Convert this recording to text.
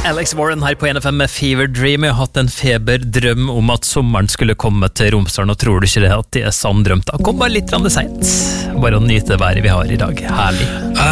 Alex Warren her på NFM med Fever Dream. Jeg har hatt en feberdrøm om at sommeren skulle komme til Romsdalen, og tror du ikke det at det sann drømt? Da kom bare litt sent. Bare å nyte været vi har i dag. Herlig.